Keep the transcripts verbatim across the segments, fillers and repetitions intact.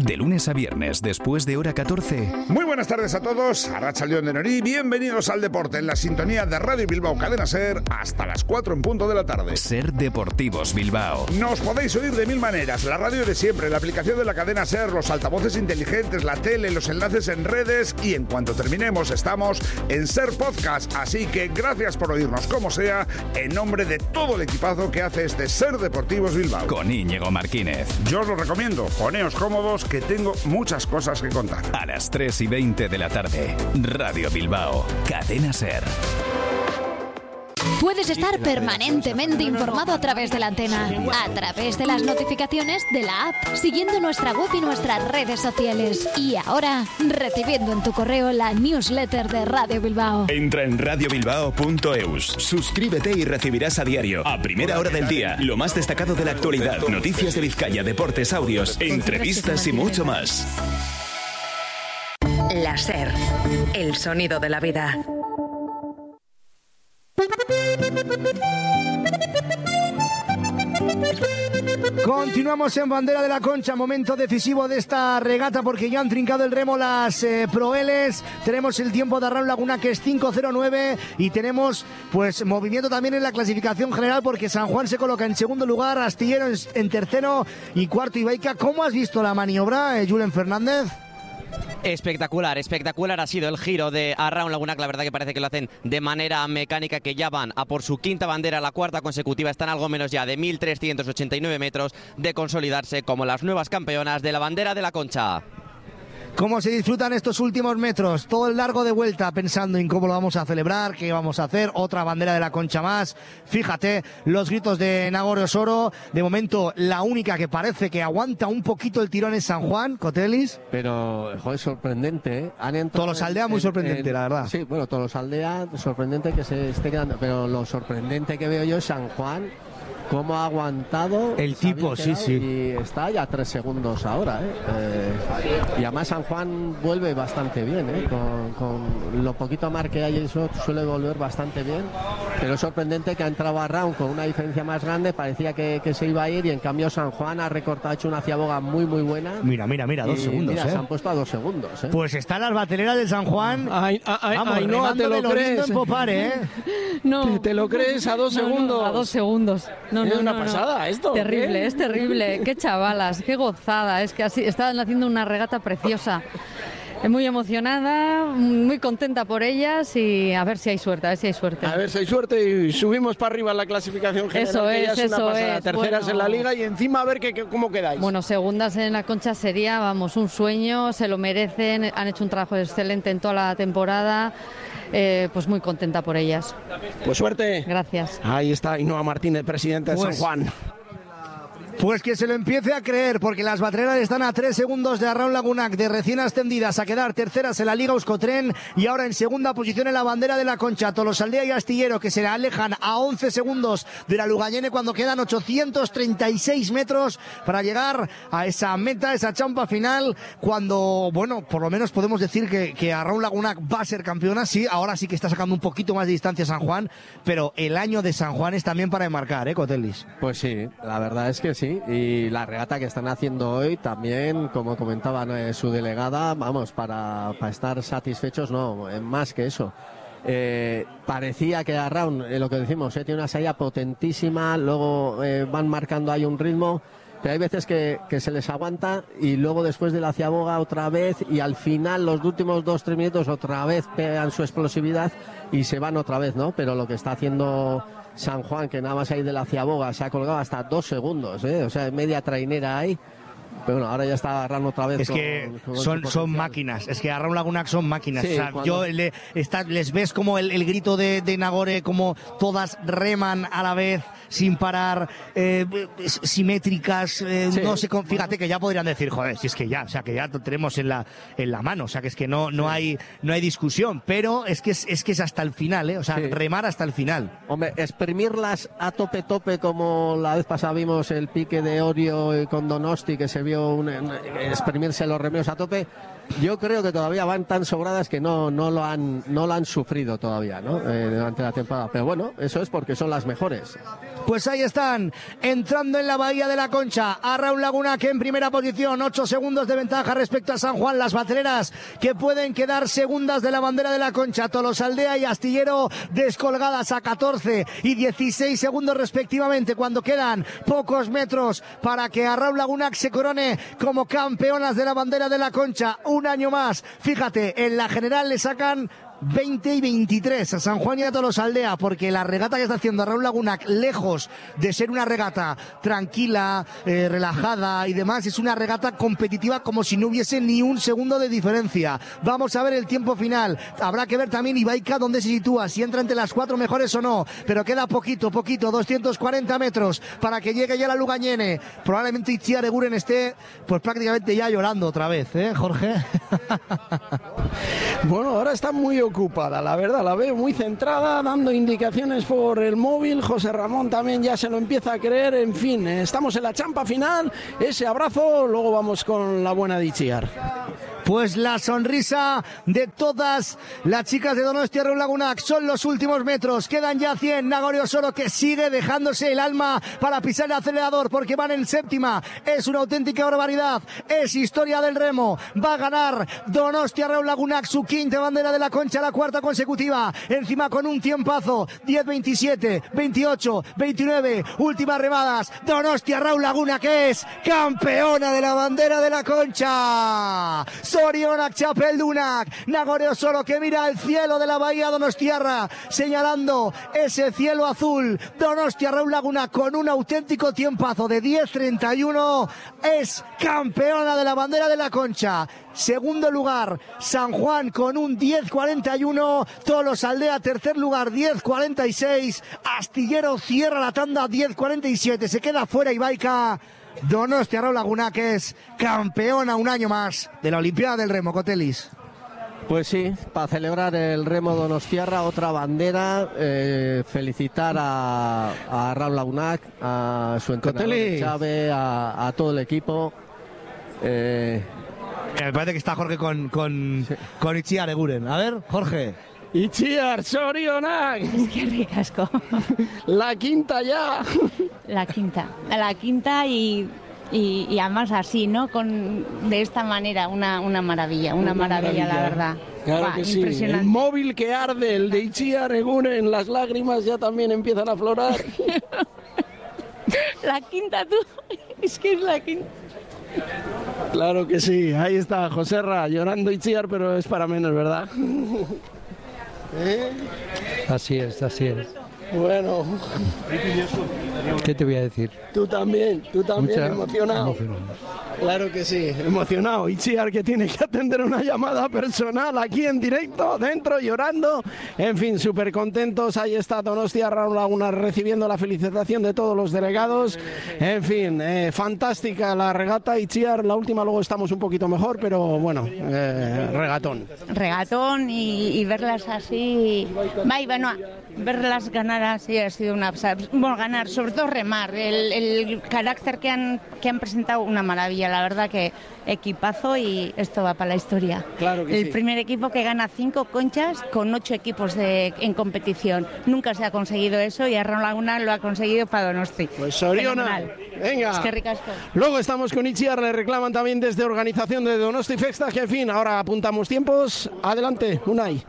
De lunes a viernes, después de hora catorce. Muy buenas tardes a todos, Arratsaldeon de Norí, bienvenidos al deporte en la sintonía de Radio Bilbao Cadena Ser hasta las cuatro en punto de la tarde. Ser Deportivos Bilbao. Nos podéis oír de mil maneras, la radio de siempre, la aplicación de la Cadena Ser, los altavoces inteligentes, la tele, los enlaces en redes y en cuanto terminemos estamos en Ser Podcast, así que gracias por oírnos como sea, en nombre de todo el equipazo que hace este Ser Deportivos Bilbao. Con Íñigo Martínez. Yo os lo recomiendo, poneos cómodos que tengo muchas cosas que contar. A las tres y veinte de la tarde, Radio Bilbao, Cadena Ser. Puedes estar permanentemente informado a través de la antena, a través de las notificaciones de la app, siguiendo nuestra web y nuestras redes sociales. Y ahora, recibiendo en tu correo la newsletter de Radio Bilbao. Entra en radio bilbao punto eus, suscríbete y recibirás a diario, a primera hora del día, lo más destacado de la actualidad, noticias de Vizcaya, deportes, audios, entrevistas y mucho más. La Ser, el sonido de la vida. Continuamos en Bandera de la Concha, momento decisivo de esta regata porque ya han trincado el remo las eh, proeles. Tenemos el tiempo de Arraun Laguna que es cinco cero nueve y tenemos pues movimiento también en la clasificación general porque San Juan se coloca en segundo lugar, Astillero en, en tercero y cuarto Ibaica. ¿Cómo has visto la maniobra, eh, Julen Fernández? Espectacular, espectacular ha sido el giro de Arraun Laguna, la verdad que parece que lo hacen de manera mecánica, que ya van a por su quinta bandera, la cuarta consecutiva, están algo menos ya de mil trescientos ochenta y nueve metros de consolidarse como las nuevas campeonas de la Bandera de la Concha. ¿Cómo se disfrutan estos últimos metros? Todo el largo de vuelta pensando en cómo lo vamos a celebrar, qué vamos a hacer, otra bandera de la Concha más. Fíjate, los gritos de Nagore Osoro. De momento, la única que parece que aguanta un poquito el tirón es San Juan, Cotelis. Pero, joder, sorprendente, ¿eh? Han entrado Todos los Aldea en, muy sorprendente, en, la verdad. Sí, bueno, Todos los Aldea, sorprendente que se esté quedando. Pero lo sorprendente que veo yo es San Juan. Cómo ha aguantado el tipo, sí, sí. Y está ya a tres segundos ahora, ¿eh? Eh, y además San Juan vuelve bastante bien, ¿eh? Con, con lo poquito mar que hay, eso suele volver bastante bien. Pero es sorprendente que ha entrado a round con una diferencia más grande, parecía que, que se iba a ir y en cambio San Juan ha recortado, ha hecho una ciaboga muy muy buena. Mira, mira, mira, dos y, segundos, mira, ¿eh? se han puesto a dos segundos, ¿eh? Pues están las bateleras de San Juan. Ay, ay, Vamos, ay, no, te lo crees. En popar, ¿eh? No. ¿Te, ¿Te lo crees a dos no, segundos? No, a dos segundos. No, es no, una no, pasada no. esto. Terrible, ¿qué? es terrible. Qué chavalas, qué gozada. Es que así estaban haciendo una regata preciosa. Muy emocionada, muy contenta por ellas y a ver si hay suerte, a ver si hay suerte. A ver si hay suerte y subimos para arriba en la clasificación general. Eso que es, ya es eso una pasada. es. Terceras Bueno, en la liga y encima a ver que, que, cómo quedáis. Bueno, segundas en la Concha sería, vamos, un sueño, se lo merecen, han hecho un trabajo excelente en toda la temporada. Eh, pues muy contenta por ellas. Pues suerte. Gracias. Ahí está Ainhoa Martínez, presidenta de Pues, San Juan. Pues que se lo empiece a creer, porque las batreras están a tres segundos de Arraun Lagunac, de recién ascendidas a quedar terceras en la Liga Euskotren y ahora en segunda posición en la Bandera de la Concha. Tolosaldea y Astillero que se alejan a once segundos de la Lugallene cuando quedan ochocientos treinta y seis metros para llegar a esa meta, esa champa final, cuando, bueno, por lo menos podemos decir que, que Arraun Lagunac va a ser campeona. Sí, ahora sí que está sacando un poquito más de distancia San Juan, pero el año de San Juan es también para enmarcar, ¿eh, Cotelis? Pues sí, la verdad es que sí. Y la regata que están haciendo hoy también, como comentaba eh, su delegada, vamos, para, para estar satisfechos, no, eh, más que eso. Eh, parecía que Arraun, eh, lo que decimos, eh, tiene una salida potentísima, luego eh, van marcando ahí un ritmo, pero hay veces que, que se les aguanta y luego después de la ciaboga otra vez y al final los últimos dos, tres minutos otra vez pegan su explosividad y se van otra vez, ¿no? Pero lo que está haciendo San Juan, que nada más ahí de la ciaboga se ha colgado hasta dos segundos, ¿eh? O sea, media trainera ahí. Pero bueno, ahora ya está agarrando otra vez. Es que con, con son, son máquinas. Es que Arraun Lagunac son máquinas. Sí, o sea, cuando... yo le, está, les ves como el, el grito de, de Nagore, como todas reman a la vez, sin parar, eh, simétricas. Eh, sí. No sé, fíjate que ya podrían decir, joder, si es que ya, o sea, que ya lo tenemos en la, en la mano. O sea, que es que no, no, sí. hay, no hay discusión. Pero es que es, es que es hasta el final, ¿eh? O sea, sí. remar hasta el final. Hombre, exprimirlas a tope, tope, como la vez pasada vimos el pique de Orio con Donosti, que se vio un, un exprimirse los remios a tope, Yo creo que todavía van tan sobradas que no, no, lo, han, no lo han sufrido todavía, ¿no? Eh, durante la temporada. Pero bueno, eso es porque son las mejores. Pues ahí están, entrando en la Bahía de la Concha, a Raúl Laguna, que en primera posición, ocho segundos de ventaja respecto a San Juan, las batreras que pueden quedar segundas de la bandera de la Concha, Tolosaldea y Astillero descolgadas a catorce y dieciséis segundos respectivamente, cuando quedan pocos metros para que a Raúl Laguna se corone como campeonas de la bandera de la Concha, un año más. Fíjate, en la general le sacan veinte y veintitrés a San Juan y a Tolosaldea, porque la regata que está haciendo Raúl Laguna, lejos de ser una regata tranquila, eh, relajada y demás, es una regata competitiva como si no hubiese ni un segundo de diferencia. Vamos a ver el tiempo final, habrá que ver también Ibaica dónde se sitúa, si entra entre las cuatro mejores o no, pero queda poquito, poquito, doscientos cuarenta metros para que llegue ya la Lugañene. Probablemente Itziar Eguren esté pues prácticamente ya llorando otra vez, ¿eh, Jorge? Bueno, ahora está muy ocupada, la verdad, la veo muy centrada, dando indicaciones por el móvil. José Ramón también ya se lo empieza a creer. En fin, estamos en la champa final, ese abrazo, luego vamos con la buena de Itziar. Pues la sonrisa de todas las chicas de Donostia Raúl Lagunac. Son los últimos metros, quedan ya cien. Nagore Osoro, que sigue dejándose el alma para pisar el acelerador, porque van en séptima. Es una auténtica barbaridad, es historia del remo. Va a ganar Donostia Raúl Lagunac su quinta bandera de la Concha, la cuarta consecutiva, encima con un tiempazo, diez veintisiete, veintiocho, veintinueve, últimas remadas. Donostia Raúl Lagunac, que es campeona de la bandera de la Concha. Zorionak Txapeldunak, Nagore Osoro, que mira el cielo de la bahía donostiarra, señalando ese cielo azul. Donostia Raúl Laguna, con un auténtico tiempazo de diez treinta y uno, es campeona de la bandera de la Concha. Segundo lugar, San Juan con un diez cuarenta y uno, Tolosaldea tercer lugar, diez cuarenta y seis, Astillero cierra la tanda diez cuarenta y siete, se queda fuera Ibaica. Donostia Raúl Laguna, que es campeona un año más de la Olimpiada del Remo, Cotelis. Pues sí, para celebrar el remo donostiarra, otra bandera, eh, felicitar a, a Raúl Lagunac, a su entrenador Chave, a, a todo el equipo. Eh... Me parece que está Jorge con, con, sí. con Itziar Eguren. A ver, Jorge. Itziar, Zorionak. Es que ricasco. La quinta ya. La quinta, la quinta y, y, y además así, ¿no? Con, de esta manera, una, una maravilla, una, una maravilla, maravilla, la verdad. Claro bah, que sí. El móvil que arde, el de Itziar Eguren, las lágrimas ya también empiezan a aflorar. La quinta, tú, es que es la quinta. Claro que sí, ahí está Joserra llorando Itziar, pero es para menos, ¿verdad? ¿Eh? Así es, así es. Bueno, ¿qué te voy a decir? Tú también, tú también, Mucha... emocionado. emocionado. Claro que sí, emocionado. Itziar, que tiene que atender una llamada personal aquí en directo, dentro, llorando. En fin, súper contentos. Ahí está Donostia Raúl Laguna recibiendo la felicitación de todos los delegados. En fin, eh, fantástica la regata. Itziar, la última luego estamos un poquito mejor, pero bueno, eh, regatón. Regatón y, y verlas así. Va, bueno, verlas ganar así ha sido una... Bueno, ganar, sobre todo remar. El, el carácter que han, que han presentado, una maravilla. La verdad que equipazo y esto va para la historia. Claro que el sí. primer equipo que gana cinco conchas con ocho equipos de, en competición. Nunca se ha conseguido eso y Raúl Laguna lo ha conseguido para Donosti. Pues Soriona, venga. Es que ricasco. Luego estamos con Itziar, le reclaman también desde organización de Donosti Festa, que en fin, ahora apuntamos tiempos. Adelante, Unai.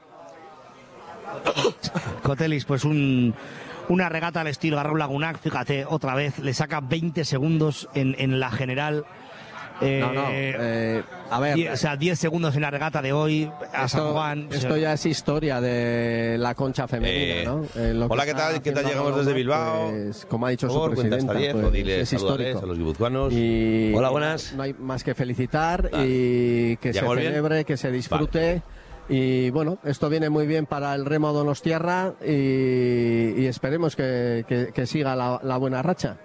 Cotelis, pues un... Una regata al estilo Raúl Lagunac, fíjate, otra vez, le saca veinte segundos en, en la general. Eh, no, no, eh, a ver. diez, o sea, diez segundos en la regata de hoy a esto, San Juan. Esto ya es historia de la concha femenina, eh, ¿no? Eh, lo hola, ¿qué tal? ¿Qué tal llegamos desde Bilbao? Pues, como ha dicho por favor, su presidenta, diez, pues, dile, es histórico. A los guipuzcoanos. Y hola, buenas. No hay más que felicitar vale. y que se celebre, bien? que se disfrute. Vale. Y bueno, esto viene muy bien para el remo donostiarra y, y esperemos que, que, que siga la, la buena racha.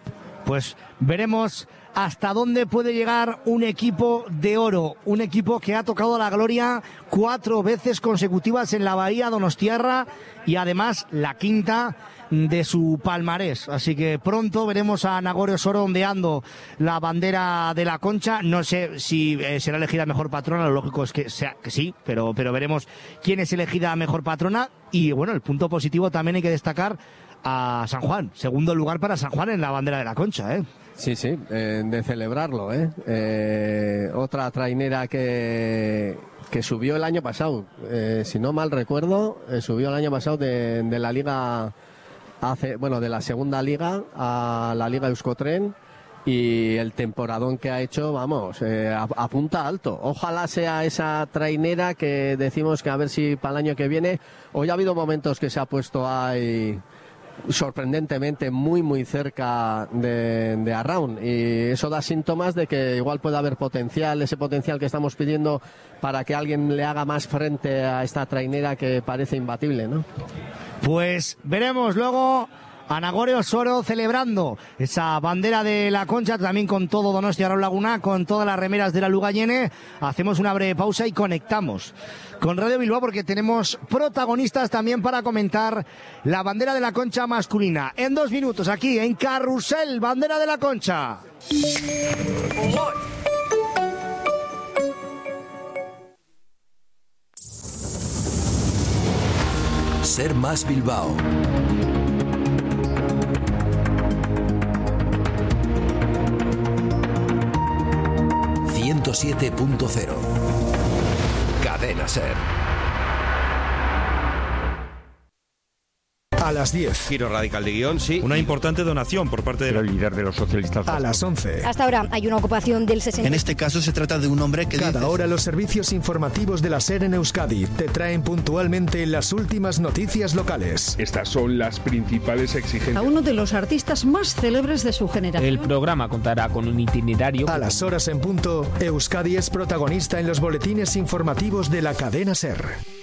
pues veremos hasta dónde puede llegar un equipo de oro, un equipo que ha tocado la gloria cuatro veces consecutivas en la Bahía Donostiarra y además la quinta de su palmarés. Así que pronto veremos a Nagore Osoro ondeando la bandera de la Concha. No sé si eh, será elegida mejor patrona, lo lógico es que sea que sí, pero, pero veremos quién es elegida mejor patrona. Y bueno, el punto positivo también hay que destacar a San Juan, segundo lugar para San Juan en la bandera de la Concha, ¿eh? Sí, sí, eh, de celebrarlo, ¿eh? eh otra trainera que, que subió el año pasado, eh, si no mal recuerdo, eh, subió el año pasado de, de la liga, hace, bueno, de la segunda liga a la liga Euskotren, y el temporadón que ha hecho, vamos, eh, apunta alto. Ojalá sea esa trainera que decimos que a ver si para el año que viene. Hoy ha habido momentos que se ha puesto ahí sorprendentemente muy muy cerca de, de Arraun, y eso da síntomas de que igual puede haber potencial, ese potencial que estamos pidiendo para que alguien le haga más frente a esta trainera que parece imbatible, ¿no? Pues veremos luego a Nagore Osoro celebrando esa bandera de la Concha, también con todo Donostia Arraun Laguna, con todas las remeras de la Lugayene. Hacemos una breve pausa y conectamos con Radio Bilbao porque tenemos protagonistas también para comentar la bandera de la Concha masculina. En dos minutos aquí en Carrusel, bandera de la Concha. Ser Más Bilbao. ciento siete punto cero. Cadena Ser. A las diez. Giro radical de guión, sí. Una importante donación por parte del líder de los socialistas. A las once. Hasta ahora hay una ocupación del sesenta. En este caso se trata de un hombre que Cada dice... hora los servicios informativos de la SER en Euskadi te traen puntualmente las últimas noticias locales. Estas son las principales exigencias. A uno de los artistas más célebres de su generación. El programa contará con un itinerario. A las horas en punto, Euskadi es protagonista en los boletines informativos de la cadena SER.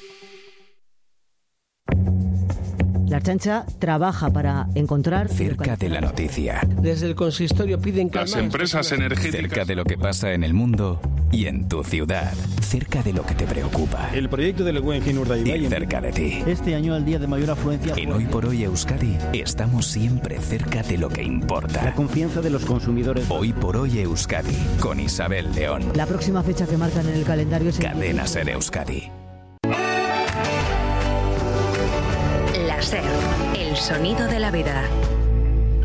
La Ertzaintza trabaja para encontrar... Cerca de la noticia. Desde el consistorio piden calma. Las empresas energéticas. Cerca de lo que pasa en el mundo y en tu ciudad. Cerca de lo que te preocupa. El proyecto del Guggenheim Urdaibai. Y cerca de ti. Este año, el día de mayor afluencia... En Hoy por Hoy Euskadi, estamos siempre cerca de lo que importa. La confianza de los consumidores. Hoy por Hoy Euskadi, con Isabel León. La próxima fecha que marcan en el calendario es... Cadena Ser Euskadi. SER, el sonido de la vida.